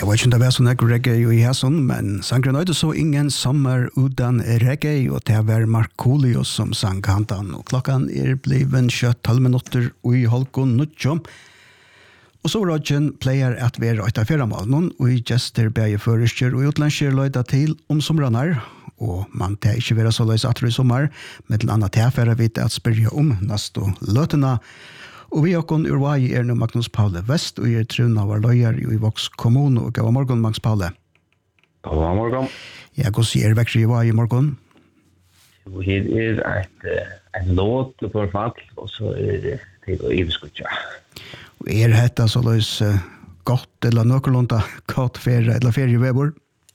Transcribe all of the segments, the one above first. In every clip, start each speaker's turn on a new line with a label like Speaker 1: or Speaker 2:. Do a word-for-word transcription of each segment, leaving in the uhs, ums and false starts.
Speaker 1: var ikke det var sånn reggae i Hasson, men sangren øyde så ingen sommer utan reggae, og det var Markoolio som sang kantan, og klokkan er bliven kjøtt tolv minutter i halvgån nuttjom. Og så var Rogen player at være etter fjerramalen, og i gester beie førester og utlandskjer løyda til om somranar, og man tar ikke være så løys at i sommer, med til annet tilfære vidt at spørre om neste løtene. Og vi åkken urvai er nå Magnus Paule Vest, og er truna var løyer i Vox kommune, og gav morgen, Magnus Paule.
Speaker 2: God morgen.
Speaker 1: Ja, hva sier vekker i urvai i morgen?
Speaker 2: Jo, her er et, et låt på fall, og så er det til å iveskutja.
Speaker 1: Og er dette så løs uh, godt, eller noenlunde godt ferie, eller ferieveber?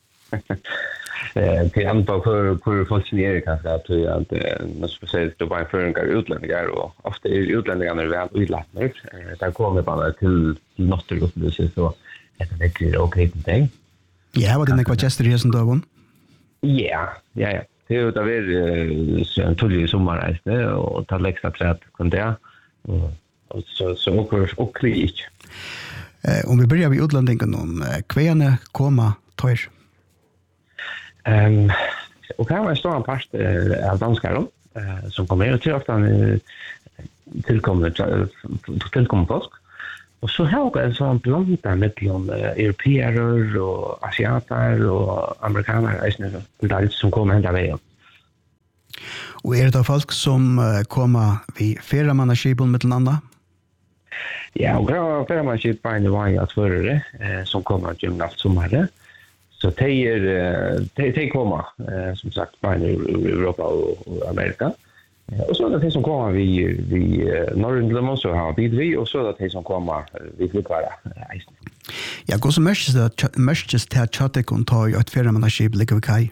Speaker 2: Til andre på hvor, hvor folk sier kanskje at det er spesielt det bare føringer utlendingar, og ofte er utlendingene vel utlattner. Det kommer bare til natteropplevelse, så etter det er ok ting.
Speaker 1: Ja, var det nekva kjester i hessen dagen?
Speaker 2: Ja, ja, ja. Det er jo da vi en tullig sommerreisende, og ta leksa trett kun det, og, og så, så åker ok ikke.
Speaker 1: Eh, om vi börjar vid utlendingen, hva er koma tøyr?
Speaker 2: Um, och här var en stor part uh, av danskar uh, som kommer och till ofta uh, tillkommer tillkommer påsk. Och så har jag en sån blanda mellan uh, europeer och asiater och amerikaner som kommer hända vägen.
Speaker 1: Och är det då folk som uh, kommer vid fyrramannaskipen med till andra?
Speaker 2: Ja, och jag fyrramannaskip på en våg att förre uh, som kommer till allt sommar. Så de er, de, de kommer, eh, som sagt, bare i Europa og, og Amerika. Eh, og så er det de som kommer vi, vi Norrland, så har vi vi, og så er det de som kommer vi flykkvare eisen.
Speaker 1: Ja, hva som mest mest til at chatte kan ta i et fyrramannaskip ligger ved kai?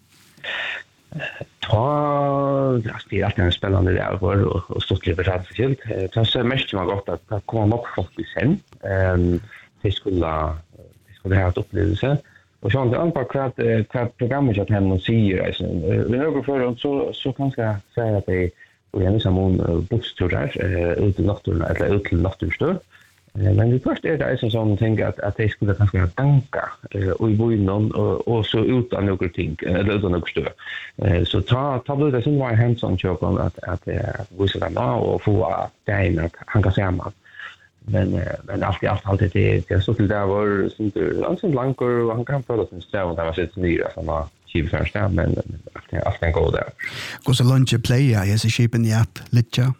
Speaker 2: Ta, det er alltid en spennende det for, og, og stort litt betalskilt. Ta så mest var godt at det kommer nok folk i sen. Um, de skulle, de skulle ha et opplevelse. Och så han på kvart kvart programmet att han säger alltså vi några för så så kanske säga att det är en samon bussturer ut i naturen eller ut till naturstör. Men det först är det alltså som tänker att att det skulle kanske tanka och i boinen och och så utan några ting eller utan några stör. Så ta ta det som var hands on job att att vi ska nå och få det att han kan säga man. Men men allt i allt alltid det det så till där var sånt långsamt långkor och han kan få det så där var sitt nya som var chip först där men allt allt kan gå där.
Speaker 1: Går så lunch play ja så chipen ja lite.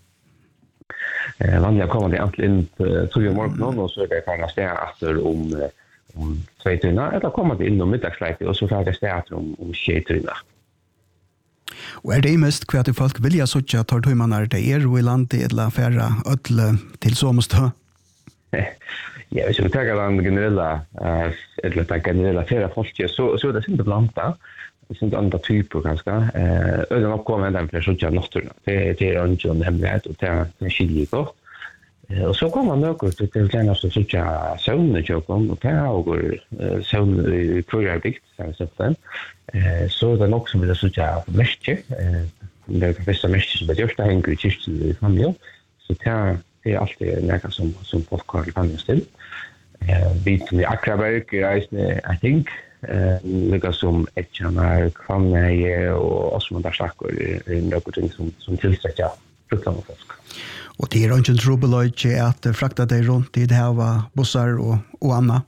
Speaker 2: Eh vanliga kommer det alltid in till morgon och så är det kan ställa efter om om två timmar eller kommer det in om middagsläge och så får det ställa om om tjugo timmar.
Speaker 1: Og er det mest hva til folk vilja suttja tar tøymanar det er i landet eller færre ødle til sommerstå?
Speaker 2: Ja, hvis vi tar den generella, eller den generella færre folk, så, så er det simpelt blanda. Det er andre typer ganske. Øden oppgående den for suttja natturna. Det, det er ikke en hemmelighet, og det er, det er skilig godt. Og så kommer noe til det kjennast å suttja søvnene kjøkken, og det er også søvn i prøyerbikt, som vi sett den. Så er det nok som vil suttja merke. Det er det første merke som er gjørst, det henger i kyrkjen i familien. Så det er, det er alltid noe som, som folk har fannes til. Vi som i Akraberg er reisende, I think, noe som Etjanar, Kvanneie og Osmund Darslakker er noe ting som, som tilstrekker fruktene folk.
Speaker 1: Og det er ikke en trobeløyde at frakta deg rundt i det her bussar og, og annet?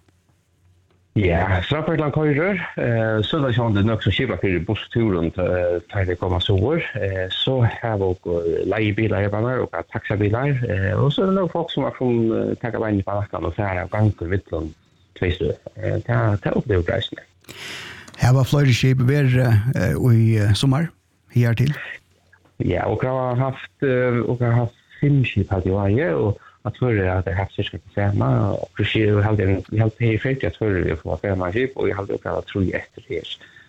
Speaker 2: Ja, Strandbergland køyrer, så er det sånn det nok som kjipa for bussturen til det kommer sover. Så har vi leiebiler i baner og taxabiler. Og så er det noen folk som har fått takket veien i Panakan og færre av ganker vittlån tvistøy. Det er opplevd reisende.
Speaker 1: Her var flere skip ved i sommer, her til?
Speaker 2: Ja, og jeg har haft, og jeg har haft fem skip her til veie, og att för att det har cirka femma och precis vi hade vi hade pay för att för det får femma skip och jag hade också tre efter det.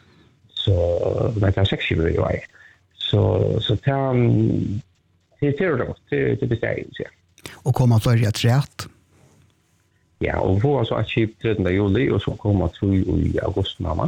Speaker 2: Så det är sex skip i väg. Så så tar det det då det det bestämmer sig.
Speaker 1: Och komma för att rätt.
Speaker 2: Ja, och får så att skip trettonde juli och så kommer två i augusti mamma.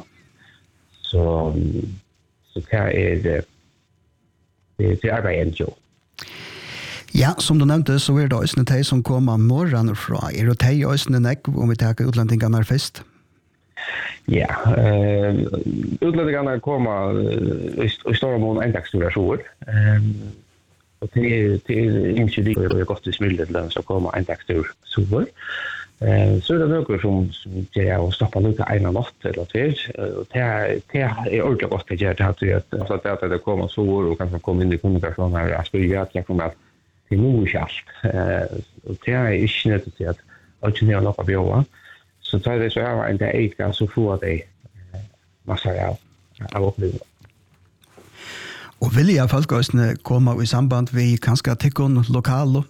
Speaker 2: Så så kan är det det är arbetet.
Speaker 1: Ja, som du nevnte, så er det også de som kommer norran fra. Er det de også nekk om vi tar utlendingene først?
Speaker 2: Ja, uh, utlendingene kommer uh, i store mån endagsture sår. Um, og til, til ikke de er godt i smildet til dem som kommer endagsture sår. Uh, så er det noe som, som gjør jeg å stoppe noe en av natt eller til. Uh, det, er, det er ordentlig godt å gjøre det at, at, at det kommer sår og kanskje komme inn i kommunikasjonen her og spørre at jeg kommer at det er noe ikke alt. Uh, og det er ikke nødt til at alt ikke er noe å bjøre. Så tar det så jag var inte ägda så får det massa av av upplevelser.
Speaker 1: Och vill jag folk också komma i samband med kanske tyckon lokalo?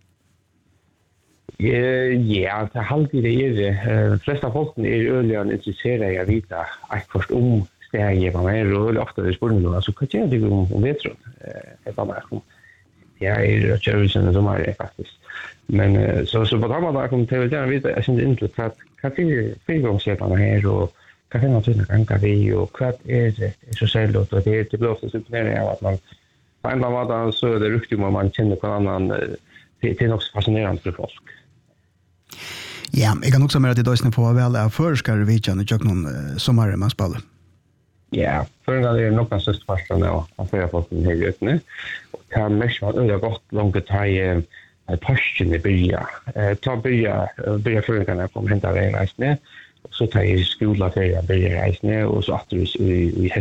Speaker 2: Ja, ja, det halvtid det är det. Flesta folk är öliga intresserade av vita att först om steg vad man är och ofta det spår så kan jag det om vet tror. Det var bara ja, är Jerusalem som är faktiskt. Men så så på det där kommer till att vita jag syns inte att kaffe fingrångssättarna här och kaffe naturligt kan kaffe och kvart är det så självt och det det blir också så när att man på en måte så är det riktigt om man känner på annan det är också fascinerande för folk.
Speaker 1: Ja, jag kan också med att det då på väl är förskare vi kan ju någon sommar man spelar.
Speaker 2: Ja, för det är nog ganska stort nu att få folk in här ute. Och kan mest vara det gott långt taj passion i börja. Eh ta börja börja för kan jag komma hämta vägen nästan. Så tar jag skola för jag börjar resan och så att vi i